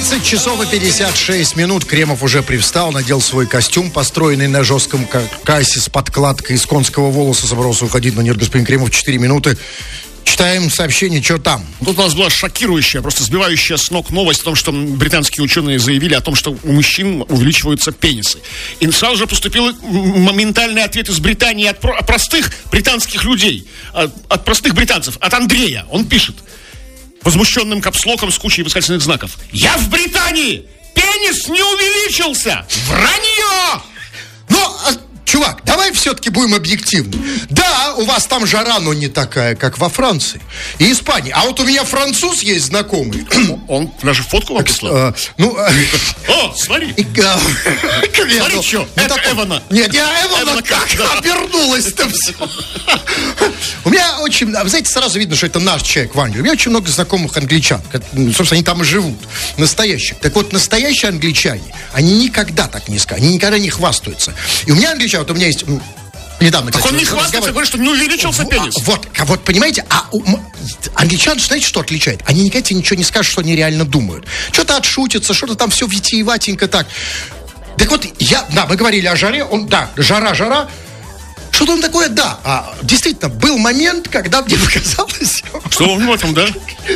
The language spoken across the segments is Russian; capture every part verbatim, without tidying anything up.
двенадцать часов и пятьдесят шесть минут. Кремов уже привстал, надел свой костюм, построенный на жестком кассе с подкладкой из конского волоса. Собрался уходить, но нет, господин Кремов, четыре минуты. Читаем сообщение, что там. Тут у нас была шокирующая, просто сбивающая с ног новость о том, что британские ученые заявили о том, что у мужчин увеличиваются пенисы. И сразу же поступил моментальный ответ из Британии от, про- от простых британских людей, от, от простых британцев, от Андрея. Он пишет возмущенным капслоком с кучей восклицательных знаков: «Я в Британии! Пенис не увеличился! Вранье!» Ну, чувак, давай все-таки будем объективны. Да, у вас там жара, но не такая, как во Франции и Испании. А вот у меня француз есть знакомый. Он даже фотку вам прислал. А, ну, О, смотри. Смотри, что, это Эвана. Нет, я Эвана как обернулась-то все. У меня очень, вы знаете, сразу видно, что это наш человек в Англии. У меня очень много знакомых англичан. Собственно, они там и живут. Настоящих. Так вот, настоящие англичане, они никогда так не скажут. Они никогда не хвастаются. И у меня англичане, вот у меня есть недавно, кстати, так он не хвастается, говорит, что не увеличился пенис. Вот, вот, понимаете, а у, англичан, знаете, что отличает? Они никогда тебе ничего не скажут, что они реально думают. Что-то отшутятся, что-то там все витиеватенько так. Так вот, я, да, мы говорили о жаре, он, да, жара, жара. Что-то он такое, да. А, действительно, был момент, когда мне показалось... Что он в этом, да?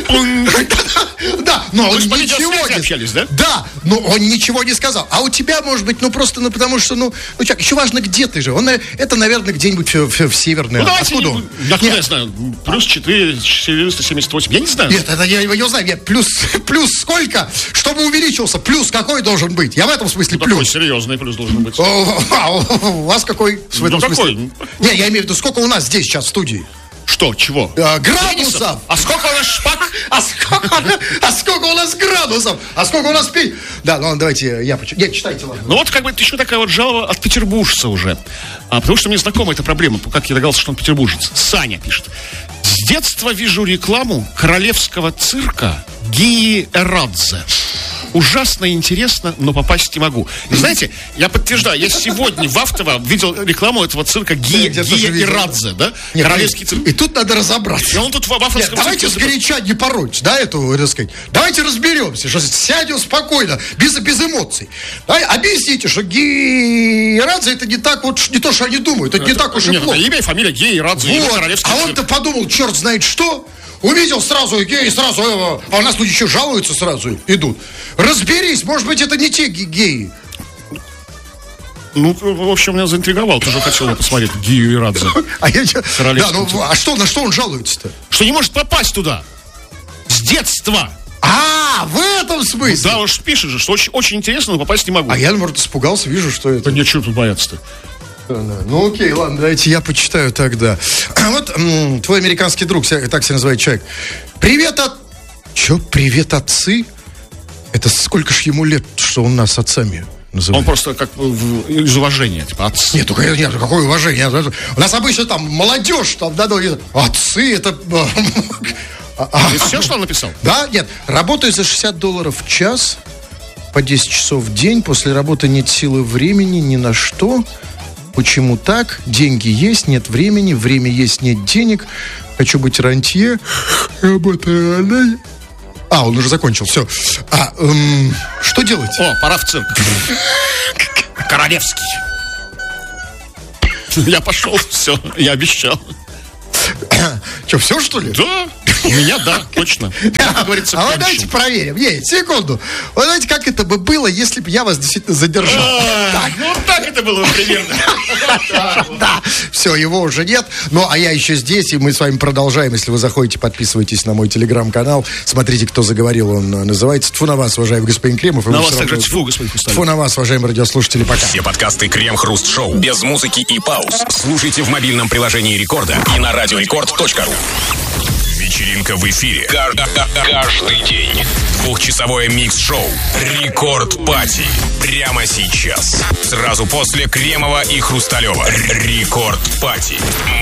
Да, но он ничего не... общались, да? Да, но он ничего не сказал. А у тебя, может быть, ну просто, ну потому что, ну, ну, Чак, еще важно, где ты же. Он, это, наверное, где-нибудь в, в, в Северной. Ну, давайте, откуда он? Откуда я знаю? Плюс четыре, четыреста семьдесят восемь. Я не знаю. Нет, это я не знаю. Нет, плюс, плюс сколько? Чтобы увеличился, плюс какой должен быть? Я в этом смысле ну, плюс. Такой серьезный плюс должен быть. У вас какой в этом ну, смысле? Какой? Не, я имею в виду, сколько у нас здесь сейчас в студии? Что, чего? А, градусов. А сколько у нас шпак? А сколько, а сколько у нас градусов? А сколько у нас пи... Да, ну ладно, давайте я почитаю. Нет, читайте, ладно. Ну вот как бы еще такая вот жалоба от петербуржца уже. А, потому что мне знакома эта проблема, как я догадался, что он петербуржец. Саня пишет. С детства вижу рекламу королевского цирка Гии Эрадзе. Ужасно интересно, но попасть не могу. И знаете, я подтверждаю, я сегодня в Автово видел рекламу этого цирка Гия, Гия Эрадзе, да? Нет, королевский цирк. И тут надо разобраться. И он тут в Автовском цирке. Давайте сгоряча не пороть, да, эту, так сказать. Давайте разберемся, что сядем спокойно, без, без эмоций. Давай, объясните, что Гия Эрадзе это не так вот, не то, что они думают, это, это не так уж и нет, плохо. Это имя и фамилия Гия Эрадзе, вот. королевский А цирк. он-то подумал, черт знает что. Увидел сразу геи, сразу, а у нас люди еще жалуются, сразу идут. Разберись, может быть, это не те геи. Ну, в общем, меня заинтриговал, тоже хотел посмотреть Гию Эрадзе. А, я, да, ну, а что, на что он жалуется-то? Что не может попасть туда. С детства. А, в этом смысле? Да, уж пишет же, что очень, очень интересно, но попасть не могу. А я, может, испугался, вижу, что это. Да нет, чего тут бояться-то? Ну окей, ладно, давайте я почитаю тогда. Вот м, твой американский друг, так себя называет человек. Привет от... Че, привет отцы? Это сколько ж ему лет, что он нас отцами называет? Он просто как в, из уважения, типа отцы. Нет, только нет, какое уважение? У нас обычно там молодежь, там, да, отцы, это... И все, что он написал? Да, нет, работаю за шестьдесят долларов в час, по десять часов в день, после работы нет силы времени ни на что... Почему так? Деньги есть, нет времени, время есть, нет денег. Хочу быть рантье. Работаю. А, он уже закончил, все. А, эм, что делать? О, пора в цирк. Королевский. Я пошел, все, я обещал. Что, все, что ли? Да, у меня, да, точно. Как говорится, а вот давайте проверим. Нет, секунду. Вы знаете, как это бы было, если бы я вас действительно задержал? Вот так это было примерно. Да, все, его уже нет. Ну, а я еще здесь, и мы с вами продолжаем. Если вы заходите, подписывайтесь на мой телеграм-канал. Смотрите, кто заговорил, он называется. Тьфу на вас, уважаемый господин Кремов. На вас также тьфу, господин Хрусталев. Тьфу на вас, уважаемые радиослушатели, пока. Все подкасты Крем-Хруст-Шоу без музыки и пауз слушайте в мобильном приложении Рекорда и на радиорекорд точка ру. Вечеринка в эфире. Каждый день. Двухчасовое микс-шоу Рекорд Пати. Прямо сейчас. Сразу после Кремова и Хрусталева. Рекорд Пати.